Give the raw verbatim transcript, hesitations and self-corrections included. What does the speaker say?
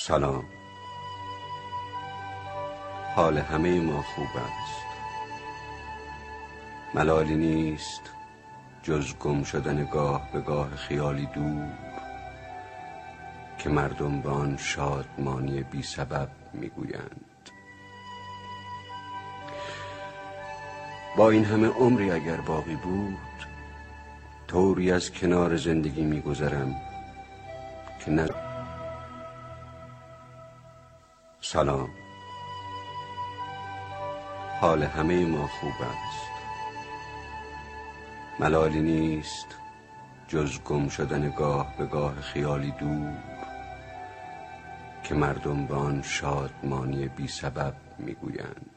سلام. حال همه ما خوب است. ملالی نیست جز گم شدن گاه به گاه خیالی دور که مردم به آن شادمانی بی سبب میگویند. با این همه عمری اگر باقی بود، طوری از کنار زندگی میگذرم که نه. سلام. حال همه ما خوب است. ملالی نیست جز گم شدن گاه به گاه خیالی دور که مردم به آن شادمانی بی سبب میگویند.